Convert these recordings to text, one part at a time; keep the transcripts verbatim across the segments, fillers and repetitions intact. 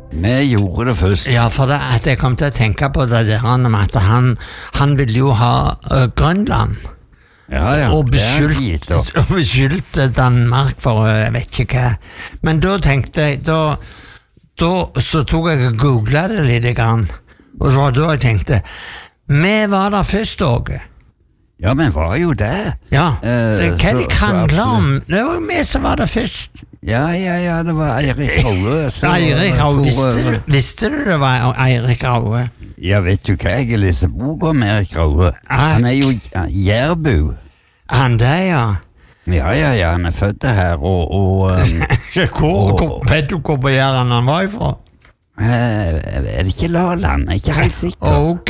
Vi gjorde det først. Ja, for det, at jeg kom til å tenke på det der om at han, han ville jo ha uh, Grønland. Ja, ja, og det er fint, beskyldt, da. og beskyldte Danmark for uh, jeg vet ikke hva. Men da tenkte jeg, da, da så tok jeg og googlet det litt grann, og det var da jeg tenkte, vi var der først, Åge. Ja, men var jo det. Ja, Eh, hva så- de krangler så om, det var jo vi som var der først. Ja, ja, ja, det var Eirik Raue. så- Eirik Raue, for- visste, du- visste du det var Eirik Raue? Ja, vet du hva, jeg leser bok om Eirik Raue. Han er jo jærbu. Han der, ja. Ja, ja, ja, han er født her, og, og um, Hvor, hvor, vet du hvor på Jæren han var ifra? eh, er det ikke Laland? Jeg er ikke helt sikker. Ok.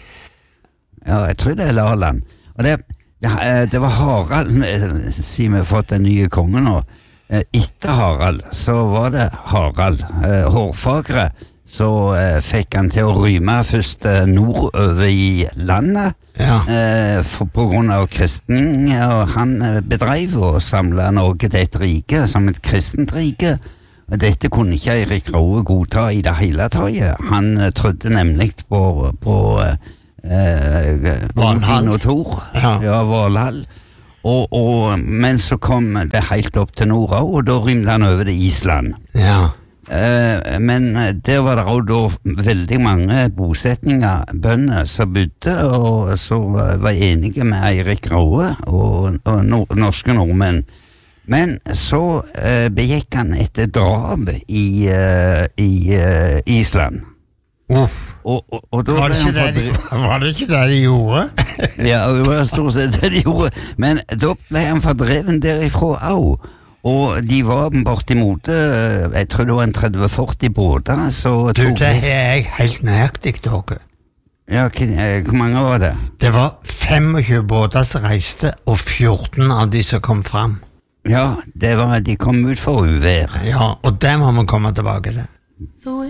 Ja, jeg tror det er Laland. Og det, det, eh, det var Harald, eh, siden vi har fått den nye kongen nå. Eh, Etter Harald, så var det Harald, eh, hårfagre, så eh, fikk han til å ryme først eh, nordover i landet, Ja. eh, for, på grunn av kristning, og han eh, bedrev og samlet Norge til et rike, som et kristent rike. Og dette kunne ikke Eirik Raue godta i det hele taget. Han eh, trodde nemlig på, på eh, eh, Valhall. Odin og Thor. Ja. Ja, Valhall. Og, og, men så kom det helt opp til nord, og da rymte han over til Island. Ja. Eh, men der var det også da veldig mange bosetninger, bønder som bodde, og så var enige med Eirik Raue og, og nor norske nordmenn. Men så eh, begikk han et drap i, eh, i eh, Island. Uff. Og, og, og da Var det, ble ikke han det, de, fordrevet. var det ikke det de gjorde? Ja, det var stort sett det de gjorde. Men da ble han fordreven derifra også. Og de var bortimot, eh, jeg tror det var en tretti til førti båter, så Du, tok det vest- er jeg helt nøyaktig, Åge. Ja, hva- eh, hvor mange var det? Det var tjuefem båter som reiste, og fjorten av de som kom fram. Ja, det var, de kom ut for uvær. Ja, og det må vi komme tilbake til.